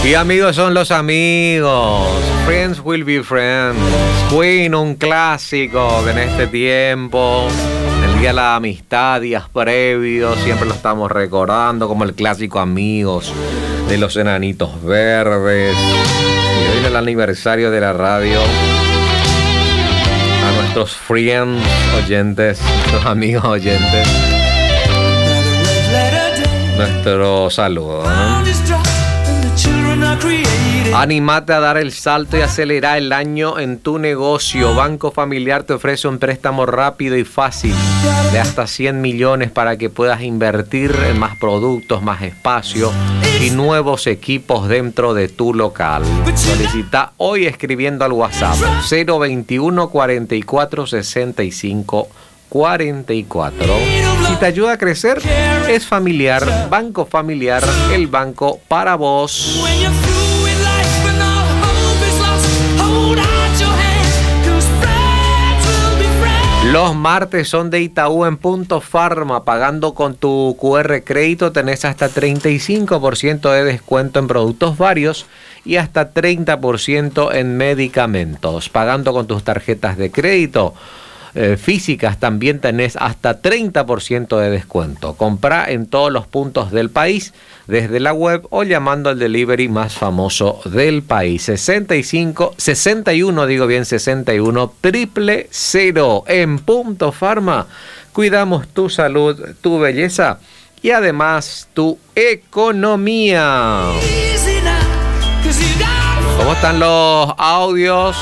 Y amigos son los amigos. Friends will be friends. Queen, un clásico que en este tiempo, el día de la amistad, días previos, siempre lo estamos recordando como el clásico Amigos de los Enanitos Verdes. Y hoy es el aniversario de la radio. A nuestros friends oyentes, nuestros amigos oyentes, nuestro saludo, ¿no? Anímate a dar el salto y acelerar el año en tu negocio. Banco Familiar te ofrece un préstamo rápido y fácil de hasta 100 millones para que puedas invertir en más productos, más espacio y nuevos equipos dentro de tu local. Solicita hoy escribiendo al WhatsApp 021 44 65 44. Si te ayuda a crecer, es Familiar, Banco Familiar, el banco para vos. Los martes son de Itaú en Punto Pharma. Pagando con tu QR crédito tenés hasta 35% de descuento en productos varios y hasta 30% en medicamentos. Pagando con tus tarjetas de crédito físicas también tenés hasta 30% de descuento. Comprá en todos los puntos del país desde la web o llamando al delivery más famoso del país. 61 000 en Punto Pharma. Cuidamos tu salud, tu belleza y además tu economía. ¿Cómo están los audios?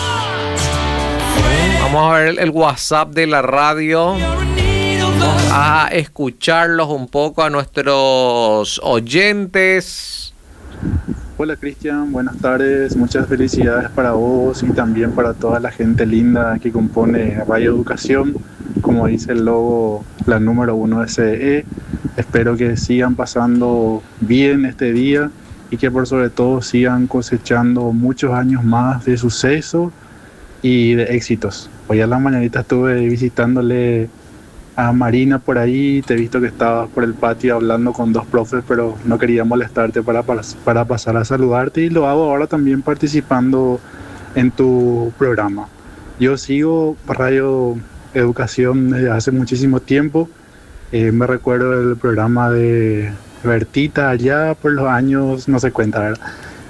Vamos a ver el WhatsApp de la radio. Vamos a escucharlos un poco a nuestros oyentes. Hola Cristian, buenas tardes. Muchas felicidades para vos y también para toda la gente linda que compone Radio Educación. Como dice el logo, la número 1 de CE. Espero que sigan pasando bien este día y que por sobre todo sigan cosechando muchos años más de suceso y de éxitos. Hoy a la mañanita estuve visitándole a Marina por ahí, te he visto que estabas por el patio hablando con dos profes, pero no quería molestarte para pasar a saludarte y lo hago ahora también participando en tu programa. Yo sigo Radio Educación desde hace muchísimo tiempo, me recuerdo del programa de Bertita allá por los años, no se cuenta, ¿verdad?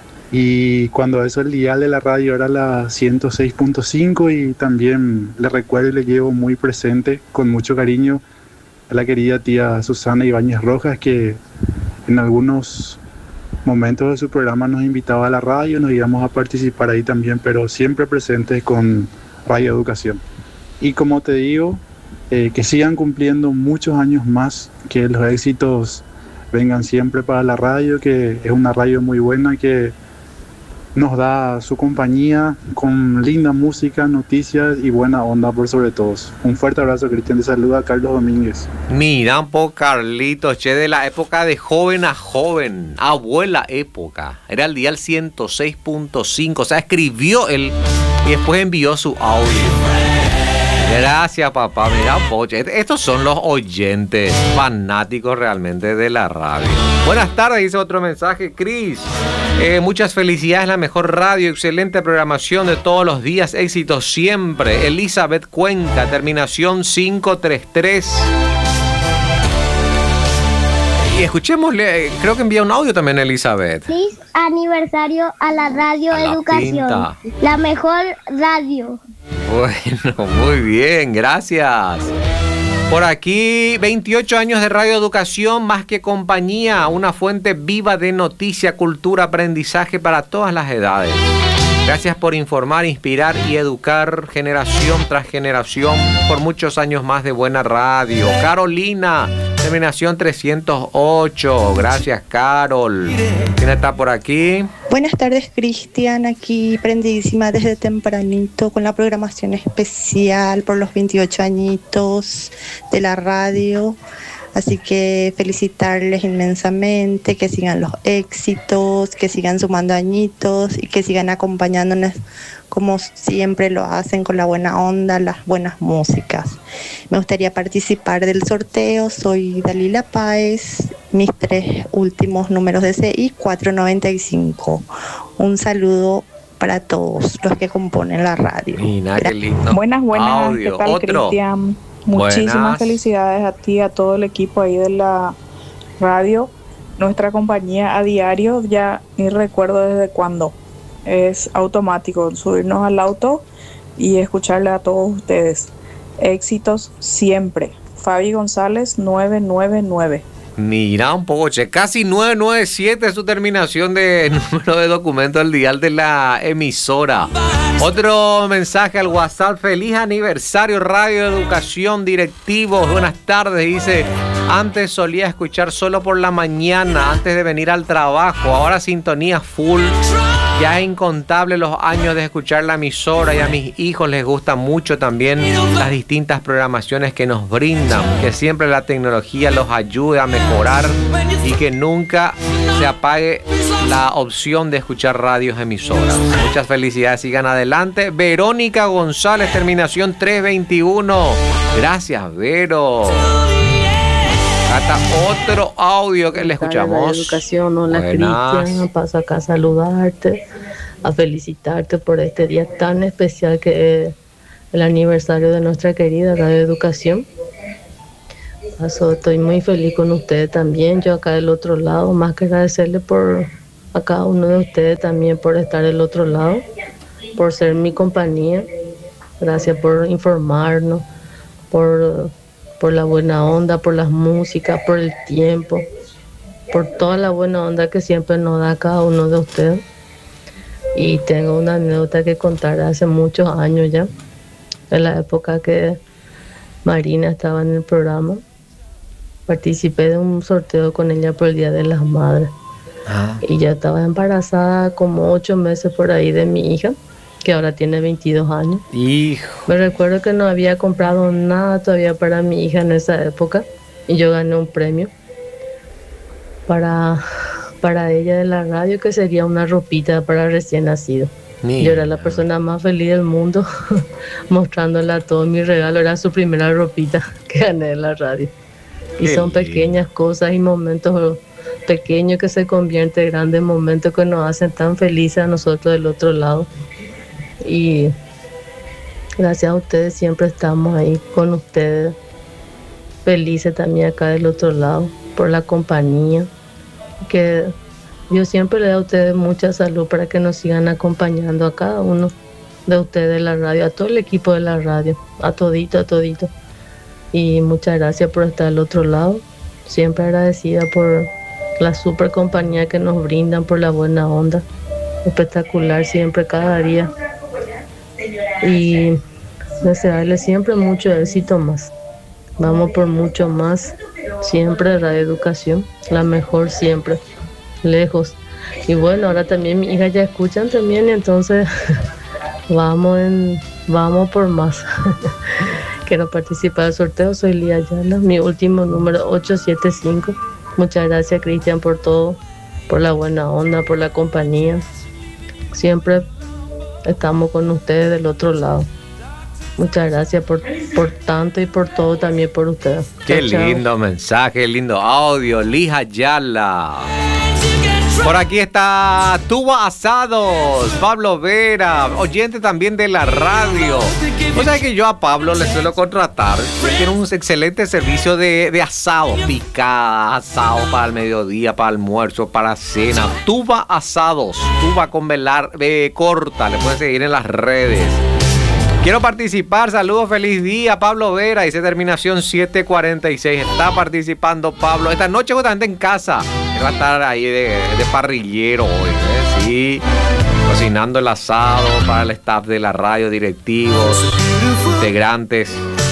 Y cuando eso el dial de la radio era la 106.5 y también le recuerdo y le llevo muy presente con mucho cariño a la querida tía Susana Ibáñez Rojas, que en algunos momentos de su programa nos invitaba a la radio, nos íbamos a participar ahí también, pero siempre presentes con Radio Educación. Y como te digo, que sigan cumpliendo muchos años más, que los éxitos vengan siempre para la radio, que es una radio muy buena, que nos da su compañía con linda música, noticias y buena onda por sobre todos. Un fuerte abrazo, Cristian. Te saluda Carlos Domínguez. Mira un poco, Carlitos, che, de la época de joven a joven, abuela época. Era el dial 106.5, o sea, escribió él y después envió su audio. Gracias, papá. Mira, poche. Estos son los oyentes fanáticos realmente de la radio. Buenas tardes, dice otro mensaje, Cris. Muchas felicidades, la mejor radio, excelente programación de todos los días, éxito siempre. Elizabeth Cuenca, terminación 533. Y escuchémosle, creo que envía un audio también Elizabeth. Feliz aniversario a la Radio Educación, Quinta. La mejor radio. Bueno, muy bien, gracias. Por aquí, 28 años de Radio Educación, más que compañía, una fuente viva de noticia, cultura, aprendizaje para todas las edades. Gracias por informar, inspirar y educar generación tras generación por muchos años más de buena radio. Carolina, terminación 308. Gracias, Carol. ¿Quién está por aquí? Buenas tardes, Cristian. Aquí prendidísima desde tempranito con la programación especial por los 28 añitos de la radio. Así que felicitarles inmensamente, que sigan los éxitos, que sigan sumando añitos y que sigan acompañándonos como siempre lo hacen, con la buena onda, las buenas músicas. Me gustaría participar del sorteo. Soy Dalila Páez, mis 3 últimos números de CI 495. Un saludo para todos los que componen la radio. Mira, qué lindo. Buenas, Audio. ¿qué tal, Otro. Cristian? Muchísimas Buenas. felicidades a ti, a todo el equipo ahí de la radio. Nuestra compañía a diario, ya ni recuerdo desde cuándo. Es automático subirnos al auto y escucharle a todos ustedes. Éxitos siempre. Fabi González 999. Mira un poco, che, casi 997 es su terminación de número de documento del dial de la emisora. Otro mensaje al WhatsApp: feliz aniversario Radio Educación, directivos, buenas tardes. Dice, antes solía escuchar solo por la mañana, antes de venir al trabajo, ahora sintonía full. Ya es incontable los años de escuchar la emisora y a mis hijos les gusta mucho también las distintas programaciones que nos brindan, que siempre la tecnología los ayude a mejorar y que nunca se apague la opción de escuchar radios emisoras. Muchas felicidades, sigan adelante. Verónica González, terminación 321. Gracias, Vero. Hasta otro audio que le escuchamos. Educación, hola Buenas. Cristian, paso acá a saludarte, a felicitarte por este día tan especial que es el aniversario de nuestra querida Radio Educación. Estoy muy feliz con ustedes también, yo acá del otro lado, más que agradecerle a cada uno de ustedes también por estar del otro lado, por ser mi compañía. Gracias por informarnos, por la buena onda, por las músicas, por el tiempo, por toda la buena onda que siempre nos da cada uno de ustedes. Y tengo una anécdota que contar hace muchos años ya, en la época que Marina estaba en el programa. Participé de un sorteo con ella por el Día de las Madres. Y ya estaba embarazada como 8 meses por ahí de mi hija, que ahora tiene 22 años. Hijo. Me recuerdo que no había comprado nada todavía para mi hija en esa época y yo gané un premio para ella de la radio, que sería una ropita para recién nacido. Yo era la persona más feliz del mundo mostrándola todo mi regalo. Era su primera ropita que gané en la radio. Y son pequeñas cosas y momentos pequeños que se convierten en grandes momentos que nos hacen tan felices a nosotros del otro lado. Y gracias a ustedes siempre estamos ahí con ustedes, felices también acá del otro lado, por la compañía, que Dios siempre le da a ustedes mucha salud para que nos sigan acompañando a cada uno de ustedes de la radio, a todo el equipo de la radio, a todito. Y muchas gracias por estar al otro lado, siempre agradecida por la super compañía que nos brindan, por la buena onda, espectacular siempre, cada día. Y desearles siempre mucho éxito más. Vamos por mucho más, siempre Radio Educación, la mejor siempre, lejos. Y bueno, ahora también mi hija ya escuchan también, entonces vamos por más. Quiero participar del sorteo, soy Lía Ayala, mi último número 875. Muchas gracias, Cristian, por todo, por la buena onda, por la compañía. Siempre estamos con ustedes del otro lado. Muchas gracias por tanto y por todo también por ustedes. Qué Chao, chao. lindo mensaje, lindo audio, Lija Ayala. Por aquí está Tuba Asados, Pablo Vera, oyente también de la radio. O sea que yo a Pablo le suelo contratar. Tiene un excelente servicio de asado, picada, asado para el mediodía, para almuerzo, para cena. Tuba Asados, tuba con velar corta, le pueden seguir en las redes. Quiero participar, saludos, feliz día, Pablo Vera, dice terminación 746. Está participando Pablo. Esta noche justamente en casa. Él va a estar ahí de parrillero hoy, sí, cocinando el asado para el staff de la radio, directivos, integrantes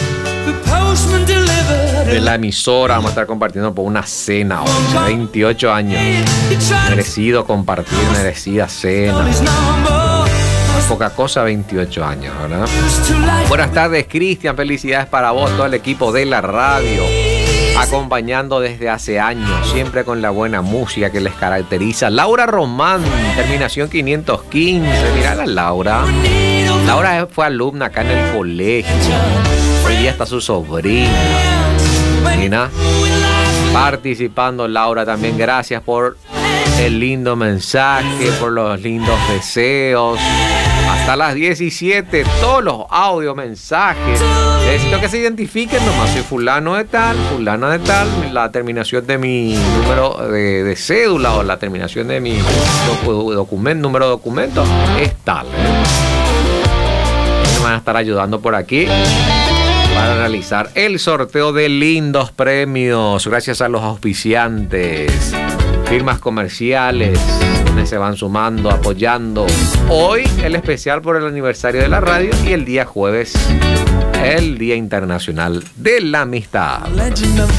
de la emisora. Vamos a estar compartiendo por una cena hoy, 28 años. Merecido compartir, merecida cena. Poca cosa, 28 años, ¿verdad? Buenas tardes, Cristian. Felicidades para vos, todo el equipo de la radio. acompañando desde hace años, siempre con la buena música que les caracteriza. Laura Román, terminación 515. Mirá la Laura. Laura fue alumna acá en el colegio. Hoy día está su sobrina. Mira, participando Laura también. Gracias por el lindo mensaje, por los lindos deseos. Hasta las 17, todos los audio mensajes. Necesito que se identifiquen nomás. Soy fulano de tal, fulana de tal. La terminación de mi número de cédula o la terminación de mi documento, número de documento es tal. Me van a estar ayudando por aquí para realizar el sorteo de lindos premios. Gracias a los auspiciantes, firmas comerciales, quienes se van sumando, apoyando. Hoy el especial por el aniversario de la radio y el día jueves el Día Internacional de la Amistad.